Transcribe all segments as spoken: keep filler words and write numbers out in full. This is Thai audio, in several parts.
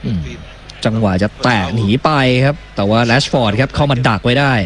จังหวะจะแตะหนีไปครับแต่ว่าแรชฟอร์ดครับเข้ามาดักไว้ได้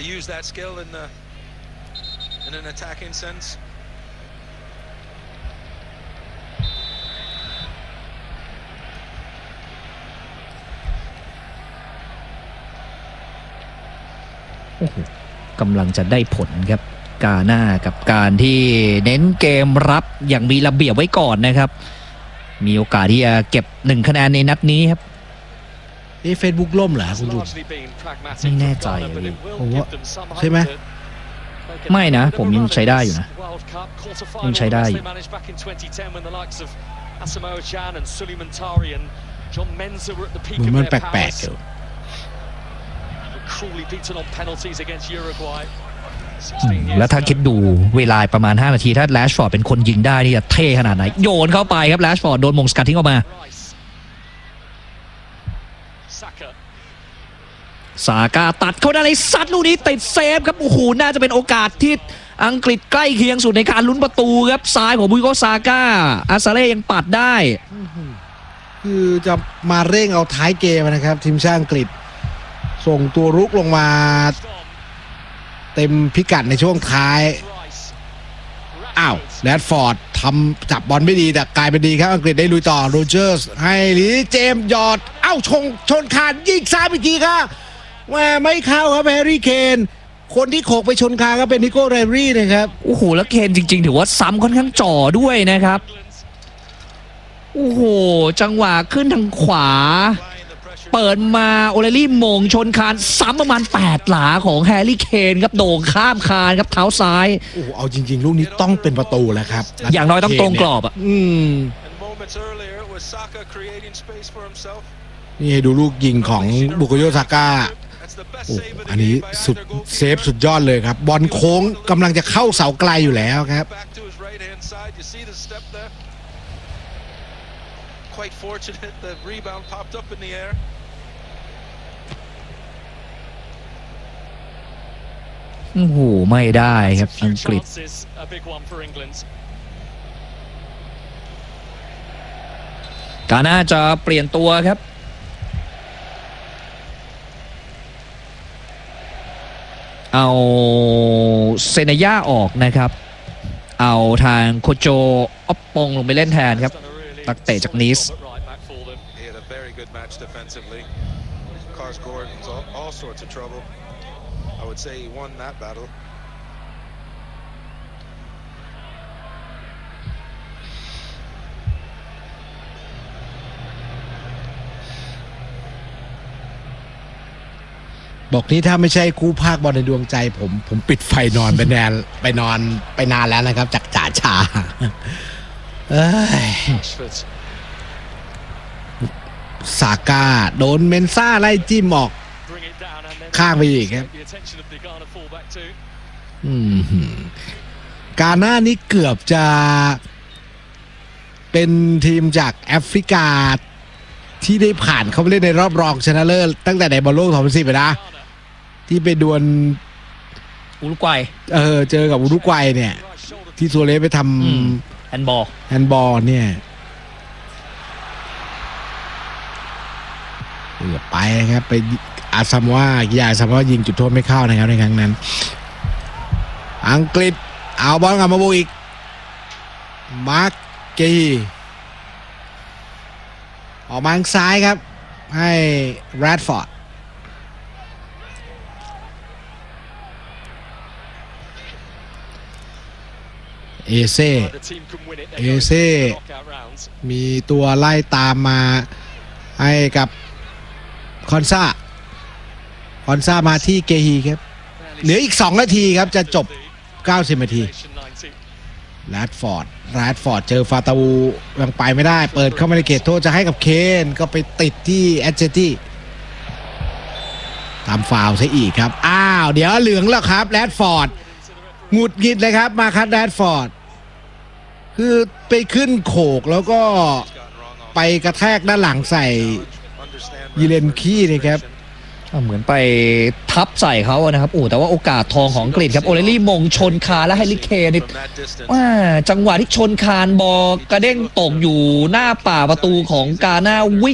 กำลังจะได้ผลครับกาหน้ากับการที่เน้นเกมรับอย่างมีระเบียบไว้ก่อนนะครับมีโอกาสที่จะเก็บหนึ่งคะแนนในนัดนี้ครับเอ๊ะเฟซบุ๊กล่มเหรอคุณจุ๊บไม่แน่ใจเลยผมว่าใช่ไหมไม่นะผมยังใช้ได้อยู่นะยังใช้ได้อยู่เหมือนมันแปลกๆอยู่แล้วถ้าคิดดูเวลาประมาณห้านาทีถ้าแรชฟอร์ดเป็นคนยิงได้นี่จะเท่ขนาดไหนโยนเข้าไปครับแรชฟอร์ดโดนมงสกัดทิ้งออกมาซาก้าตัดเข้าได้เลยซัดลูกนี้ติดเซฟครับโอ้โหน่าจะเป็นโอกาสที่อังกฤษใกล้เคียงสุดในการลุ้นประตูครับซ้ายของบุยโกซาก้าอาซาเล่ยังปัดได้คือจะมาเร่งเอาท้ายเกมนะครับทีมชาติอังกฤษส่งตัวรุกลงมาเต็มพิกัดในช่วงท้ายอ้าวแรดฟอร์ดทำจับบอลไม่ดีแต่กลายเป็นดีครับอังกฤษได้ลุยต่อโรเจอร์สให้ลีเจมส์หยอดเอ้าชงชนคานยิงซ้ายอีกทีครับว่าไม่เข้าครับแฮร์รี่เคนคนที่โขกไปชนคานก็เป็นนิโก้เรรี่นะครับโอ้โหแล้วเคนจริงๆถือว่าซ้ำค่อนข้างจ่อด้วยนะครับโอ้โหจังหวะขึ้นทางขวาเปิดมาโอเลลี่มงชนคานซ้ำประมาณแปดหลาของแฮร์รี่เคนครับโด่งข้ามคานครับเท้าซ้ายโอ้โหเอาจริงๆลูกนี้ต้องเป็นประตูแล้วครับอย่างน้อยต้องตรงกรอบอ่ะอืมนี่ให้ดูลูกยิงของบุโกโยซาก้าโอ้อันนี้สุดเซฟสุดยอดเลยครับบอลโค้งกำลังจะเข้าเสาไกลอยู่แล้วครับโอ้โหไม่ได้ครับอังกฤษกาน่าจะเปลี่ยนตัวครับเอาเซเนย่าออกนะครับเอาทางโคโจออปปงลงไปเล่นแทนครับนักเตะจากนีสบอกนี้ถ้าไม่ใช่คู่ภาคบอลในดวงใจผมผมปิดไฟนอนไปแนนไปนอนไปนานแล้วนะครับจากจ่าชาเอ้ยซาก้าโดนเมนซ่าไล่จิ้มออกข้างไปอีกครับกาหน้านี้เกือบจะเป็นทีมจากแอฟริกาที่ได้ผ่านเข้าไปเล่นในรอบรองชนะเลิศตั้งแต่ในบอลโลกสองพันสิบนะที่ไปดวลอุรุกวัยเออเจอกับอุรุกวัยเนี่ยที่ซัวเรสไปทำแฮนด์บอลแฮนด์บอลเนี่ยเกือบไปครับไปอาซัมว่ากีฬาอาซัมว่ายิงจุดโทษไม่เข้านะครับในครั้งนั้นอังกฤษเอาบอลกลับมาบุกอีกมาร์กเกย์ออกมาทางซ้ายครับให้แรดฟอร์ดเอเซ่เอเซ่มีตัวไล่ตามมาให้กับคอนซาคอนซามาที่เกฮีครับเหลืออีกสองนาทีครับจะจบเก้าสิบนาทีแรดฟอร์ดแรดฟอร์ดเจอฟาตาวูยังไปไม่ได้เปิดเข้ามาในเขตโทษจะให้กับเคนก็ไปติดที่แอดเจตี้ตามฟาวล์ซะอีกครับอ้าวเดี๋ยวเหลืองแล้วครับแรดฟอร์ดหงุดหงิดเลยครับมาคัดแรดฟอร์ดคือไปขึ้นโขกแล้วก็ไปกระแทกด้านหลังใส่ยีเลนคี้นะครับเหมือนไปทับใส่เขานะครับโอ้แต่ว่าโอกาสทองของอังกฤษครับโอเลลี่มงชนคานและแฮร์รี่เคนนี่ว่าจังหวะที่ชนคานบอลกระเด้งตกอยู่หน้าป่าประตูของกาน่าวิ่ง